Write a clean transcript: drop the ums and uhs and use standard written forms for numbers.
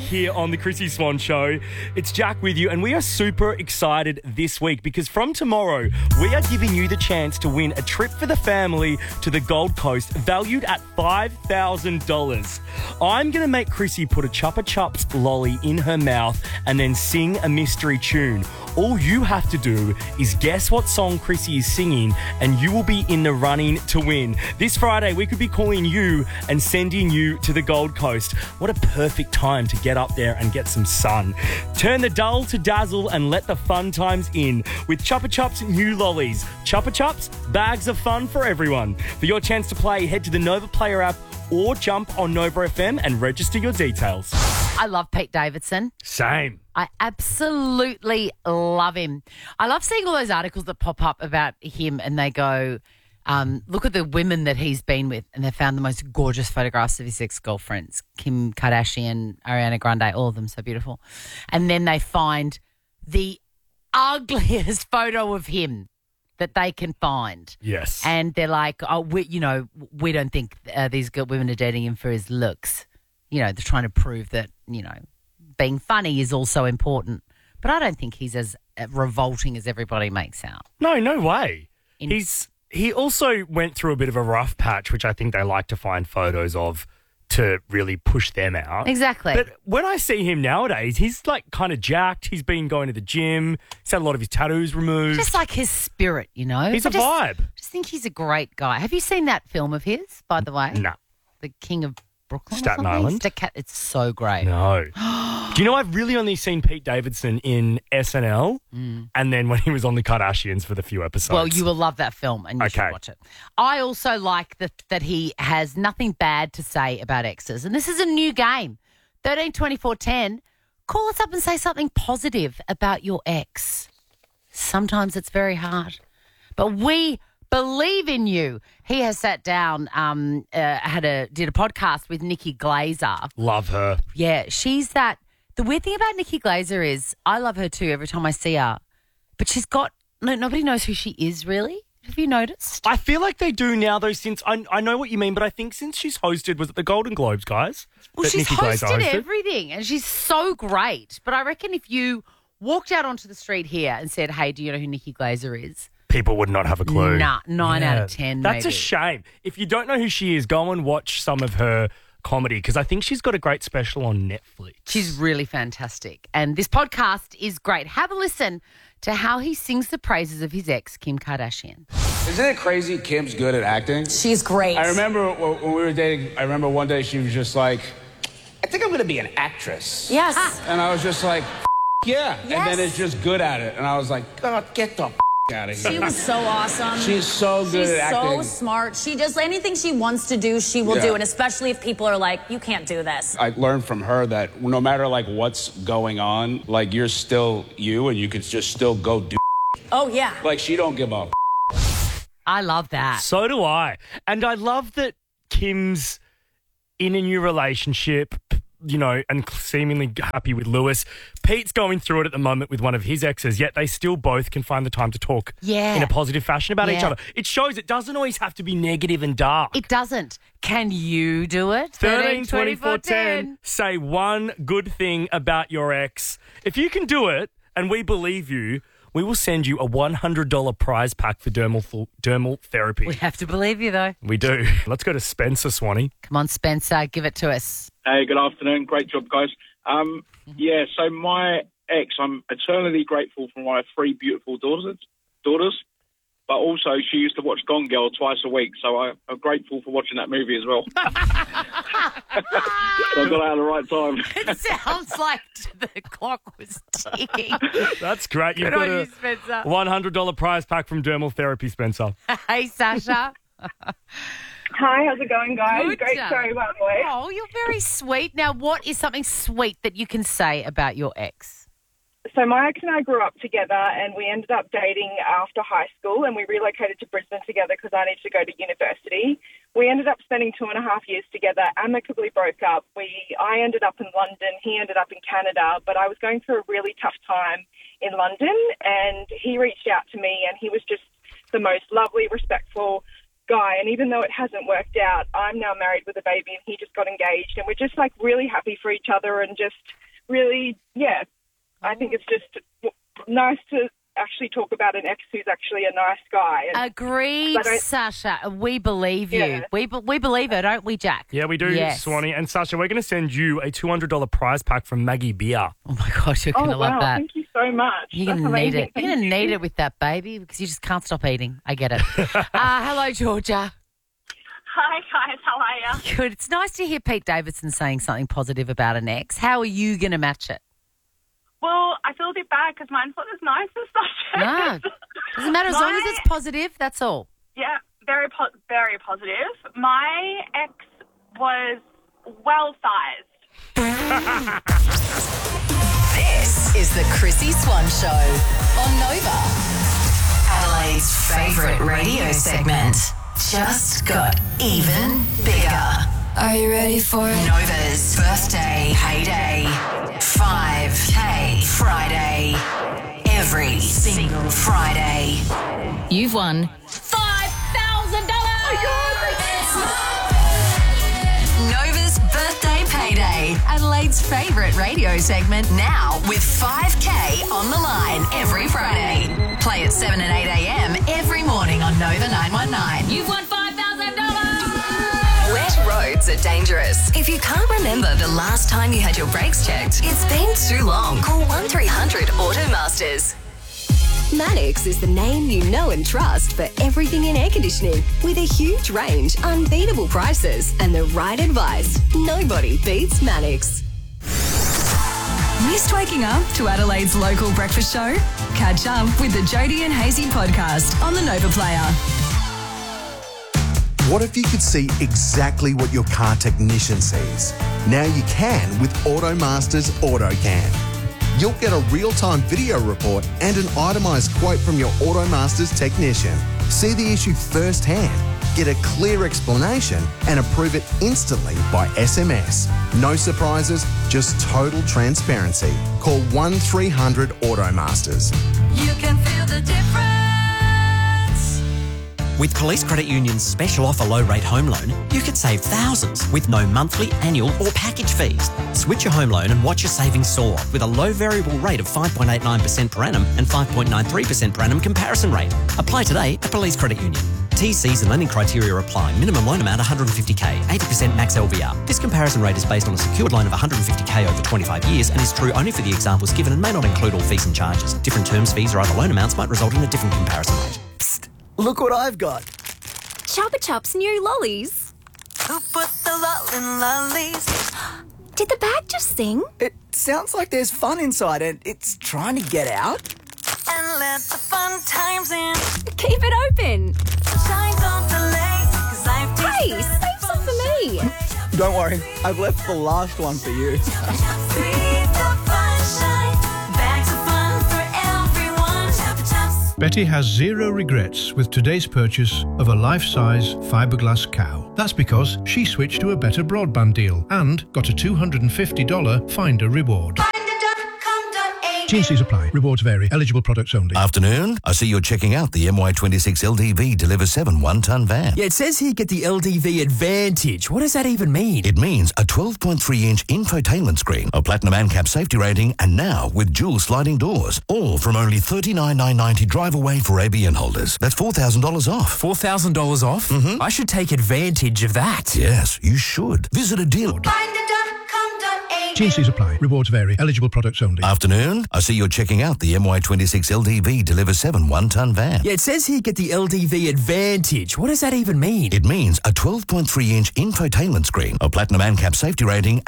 here on the Chrissy Swan Show. It's Jack with you, and we are super excited this week because from tomorrow, we are giving you the chance to win a trip for the family to the Gold Coast valued at $5,000. I'm going to make Chrissy put a Chupa Chups lolly in her mouth and then sing a mystery tune. All you have to do is guess what song Chrissy is singing and you will be in the running to win. This Friday, we could be calling you and sending you to the Gold Coast. What a perfect time to get up there and get some sun. Turn the dull to dazzle and let the fun times in with Chupa Chups new lollies. Chupa Chups, bags of fun for everyone. For your chance to play, head to the Nova Player app or jump on Nova FM and register your details. I love Pete Davidson. Same. I absolutely love him. I love seeing all those articles that pop up about him and they go, look at the women that he's been with, and they found the most gorgeous photographs of his ex-girlfriends, Kim Kardashian, Ariana Grande, all of them so beautiful. And then they find the ugliest photo of him that they can find. Yes. And they're like, oh, we don't think these women are dating him for his looks. You know, they're trying to prove that, being funny is also important. But I don't think he's as revolting as everybody makes out. No way. He also went through a bit of a rough patch, which I think they like to find photos of to really push them out. Exactly. But when I see him nowadays, he's like kind of jacked. He's been going to the gym. He's had a lot of his tattoos removed. Just like his spirit, He's a vibe. I just think he's a great guy. Have you seen that film of his, by the way? No. The King of Brooklyn Staten Island? It's so great. No. Do you know I've really only seen Pete Davidson in SNL and then when he was on the Kardashians for the few episodes. Well, you will love that film and you should watch it. I also like that he has nothing bad to say about exes. And this is a new game. 13 24 10. Call us up and say something positive about your ex. Sometimes it's very hard. But we believe in you. He has sat down, did a podcast with Nikki Glazer. Love her. Yeah, she's that. The weird thing about Nikki Glazer is I love her too every time I see her, but she's got nobody knows who she is really. Have you noticed? I feel like they do now though. Since I know what you mean, but I think since she's hosted, was it the Golden Globes, guys? Well, she's hosted everything, and she's so great. But I reckon if you walked out onto the street here and said, "Hey, do you know who Nikki Glazer is?" People would not have a clue. Nah, 9 out of 10, That's maybe. a shame. If you don't know who she is, go and watch some of her comedy because I think she's got a great special on Netflix. She's really fantastic. And this podcast is great. Have a listen to how he sings the praises of his ex, Kim Kardashian. Isn't it crazy Kim's good at acting? She's great. I remember when we were dating, I remember one day she was just like, I think I'm going to be an actress. Yes. And I was just like, yeah. Yes. And then it's just good at it. And I was like, God, get the out of here. She was so awesome. She's so good at acting. She's so smart. She does anything she wants to do, she will do. And especially if people are like, you can't do this. I learned from her that no matter like what's going on, like you're still you and you can just still go do. Oh, yeah. Like she don't give up. I love that. So do I. And I love that Kim's in a new relationship, and seemingly happy with Lewis. Pete's going through it at the moment with one of his exes, yet they still both can find the time to talk in a positive fashion about each other. It shows it doesn't always have to be negative and dark. It doesn't. Can you do it? 13 24 10. Say one good thing about your ex. If you can do it, and we believe you, we will send you a $100 prize pack for dermal therapy. We have to believe you, though. We do. Let's go to Spencer, Swanee. Come on, Spencer, give it to us. Hey, good afternoon. Great job, guys. So my ex, I'm eternally grateful for my 3 beautiful daughters, but also she used to watch Gone Girl twice a week, so I'm grateful for watching that movie as well. So I got out at the right time. It sounds like the clock was ticking. That's great. You've Good got on a you, Spencer. $100 prize pack from Dermal Therapy, Spencer. Hey, Sasha. Hi, how's it going, guys? Good. Great story, by the way. Oh, you're very sweet. Now, what is something sweet that you can say about your ex? So my ex and I grew up together and we ended up dating after high school and we relocated to Brisbane together because I needed to go to university. We ended up spending 2.5 years together, amicably broke up. I ended up in London, he ended up in Canada, but I was going through a really tough time in London and he reached out to me and he was just the most lovely, respectful guy, and even though it hasn't worked out, I'm now married with a baby and he just got engaged, and we're just like really happy for each other and just really, yeah, I think it's just nice to actually talk about an ex who's actually a nice guy. Agreed, Sasha. We believe you. Yeah. We believe her, don't we, Jack? Yeah, we do, Yes. Swanee. And Sasha, we're going to send you a $200 prize pack from Maggie Beer. Oh, my gosh, you're going to love that. Thank you so much. You're going to need it. You're going to need it with that baby because you just can't stop eating. I get it. Hello, Georgia. Hi, guys. How are you? Good. It's nice to hear Pete Davidson saying something positive about an ex. How are you going to match it? Well, I feel a bit bad because mine's not as nice as Sasha. No. Doesn't matter as long as it's positive. That's all. Yeah, very positive. My ex was well-sized. This is the Chrissy Swan Show on Nova. Adelaide's favourite radio segment. Just got even bigger. Are you ready for it? Nova's birthday payday. 5K Friday. Every single Friday. You've won $5,000. Nova's birthday payday. Adelaide's favourite radio segment now with 5K on the line every Friday. Play at 7 and 8 a.m. every morning on Nova 919. You've won $5,000. Wet roads are dangerous. If you can't remember the last time you had your brakes checked, it's been too long. Call 1300 Automasters. Mannix is the name you know and trust for everything in air conditioning. With a huge range, unbeatable prices, and the right advice. Nobody beats Mannix. Missed waking up to Adelaide's local breakfast show? Catch up with the Jody and Hazy podcast on the Nova Player. What if you could see exactly what your car technician sees? Now you can with AutoMasters AutoCam. You'll get a real-time video report and an itemised quote from your AutoMasters technician. See the issue firsthand, get a clear explanation and approve it instantly by SMS. No surprises, just total transparency. Call 1300 AutoMasters. You can feel the difference. With Police Credit Union's special offer low rate home loan, you could save thousands with no monthly, annual or package fees. Switch your home loan and watch your savings soar with a low variable rate of 5.89% per annum and 5.93% per annum comparison rate. Apply today at Police Credit Union. TCs and lending criteria apply. Minimum loan amount $150K, 80% max LVR. This comparison rate is based on a secured loan of $150K over 25 years and is true only for the examples given and may not include all fees and charges. Different terms, fees or other loan amounts might result in a different comparison rate. Psst, look what I've got. Chupa Chup's new lollies. Who put the lol in lollies? Did the bag just sing? It sounds like there's fun inside and it's trying to get out. And let the fun times in. Keep it open. Shine, don't delay, 'cause I've tasted. Hey, save some for me. Don't worry, I've left the last one for you. Betty has zero regrets with today's purchase of a life-size fiberglass cow. That's because she switched to a better broadband deal and got a $250 Finder reward. T&Cs apply. Rewards vary. Eligible products only. Afternoon. I see you're checking out the MY26 LDV Deliver 7 1-ton van. Yeah, it says here get the LDV Advantage. What does that even mean? It means a 12.3-inch infotainment screen, a platinum ANCAP safety rating, and now with dual sliding doors. All from only $39,990 drive away for ABN holders. That's $4,000 off. $4,000 off? Mm-hmm. I should take advantage of that. Yes, you should. Visit a dealer. T&Cs apply. Rewards vary. Eligible products only. Afternoon. I see you're checking out the MY26 LDV Deliver 7 1-ton van. Yeah, it says here get the LDV Advantage. What does that even mean? It means a 12.3-inch infotainment screen, a platinum ANCAP safety rating,